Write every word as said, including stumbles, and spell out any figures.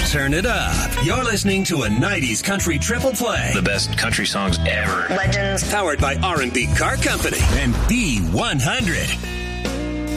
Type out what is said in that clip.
turn it up. You're listening to a nineties country triple play. The best country songs ever. Legends. Powered by R and B Car Company and B one hundred.